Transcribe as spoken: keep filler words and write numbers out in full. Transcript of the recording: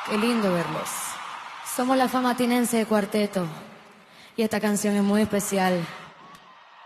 Qué lindo verlos. Somos la fama tinense de Cuarteto y esta canción es muy especial